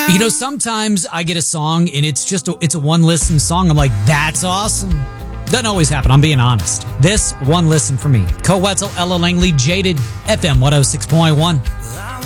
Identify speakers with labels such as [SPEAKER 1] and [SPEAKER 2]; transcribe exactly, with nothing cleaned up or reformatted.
[SPEAKER 1] You know, sometimes I get a song and it's just a, it's a one listen song. I'm like, that's awesome. Doesn't always happen, I'm being honest. This one listen for me. Co Wetzel, Ella Langley, Jaded, F M one oh six point one.